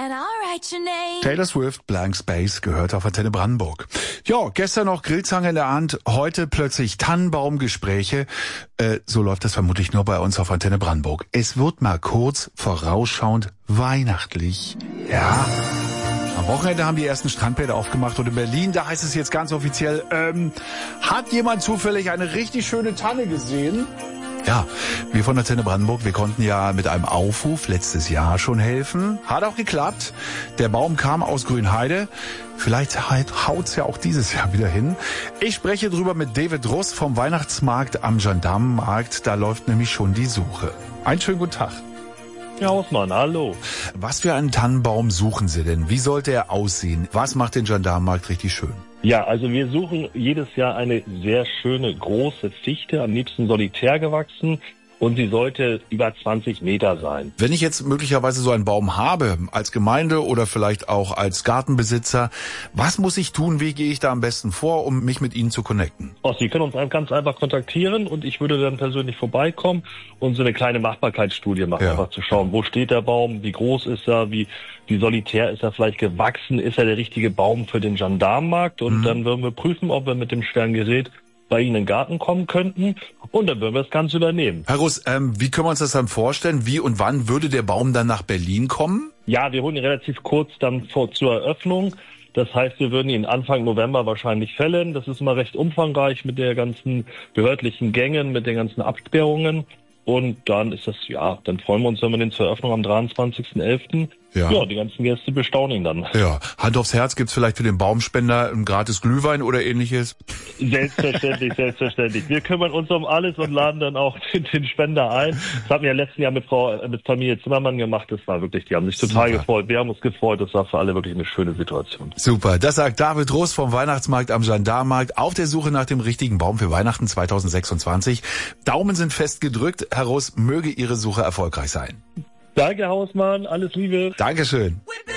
and I'll write your name. Taylor Swift, Blank Space, gehört auf Antenne Brandenburg. Ja, gestern noch Grillzange in der Hand, heute plötzlich Tannenbaumgespräche. So läuft das vermutlich nur bei uns auf Antenne Brandenburg. Es wird mal kurz vorausschauend weihnachtlich. Ja. Am Wochenende haben die ersten Strandbäder aufgemacht und in Berlin, da heißt es jetzt ganz offiziell, hat jemand zufällig eine richtig schöne Tanne gesehen? Ja, wir von Antenne Brandenburg, wir konnten ja mit einem Aufruf letztes Jahr schon helfen. Hat auch geklappt. Der Baum kam aus Grünheide. Vielleicht haut's ja auch dieses Jahr wieder hin. Ich spreche drüber mit David Russ vom Weihnachtsmarkt am Gendarmenmarkt. Da läuft nämlich schon die Suche. Einen schönen guten Tag. Herr Hausmann, hallo. Was für einen Tannenbaum suchen Sie denn? Wie sollte er aussehen? Was macht den Gendarmenmarkt richtig schön? Ja, also wir suchen jedes Jahr eine sehr schöne, große Fichte, am liebsten solitär gewachsen. Und sie sollte über 20 Meter sein. Wenn ich jetzt möglicherweise so einen Baum habe, als Gemeinde oder vielleicht auch als Gartenbesitzer, was muss ich tun, wie gehe ich da am besten vor, um mich mit Ihnen zu connecten? Sie können uns ganz einfach kontaktieren und ich würde dann persönlich vorbeikommen und so eine kleine Machbarkeitsstudie machen, einfach zu schauen, wo steht der Baum, wie groß ist er, wie solitär ist er vielleicht gewachsen, ist er der richtige Baum für den Gendarmenmarkt und dann würden wir prüfen, ob wir mit dem schweren Gerät bei Ihnen in den Garten kommen könnten und dann würden wir das Ganze übernehmen. Herr Russ, wie können wir uns das dann vorstellen? Wie und wann würde der Baum dann nach Berlin kommen? Ja, wir holen ihn relativ kurz dann zur Eröffnung. Das heißt, wir würden ihn Anfang November wahrscheinlich fällen. Das ist immer recht umfangreich mit der ganzen behördlichen Gängen, mit den ganzen Absperrungen. Und dann ist das, dann freuen wir uns, wenn wir den zur Eröffnung am 23.11. Ja, die ganzen Gäste bestaunen ihn dann. Ja, Hand aufs Herz, gibt's vielleicht für den Baumspender ein gratis Glühwein oder ähnliches? Selbstverständlich, selbstverständlich. Wir kümmern uns um alles und laden dann auch den Spender ein. Das hatten wir ja letzten Jahr mit Familie Zimmermann gemacht. Das war wirklich, die haben sich total gefreut. Wir haben uns gefreut. Das war für alle wirklich eine schöne Situation. Super. Das sagt David Russ vom Weihnachtsmarkt am Gendarmenmarkt auf der Suche nach dem richtigen Baum für Weihnachten 2026. Daumen sind fest gedrückt. Herr Russ, möge Ihre Suche erfolgreich sein. Danke, Hausmann. Alles Liebe. Dankeschön.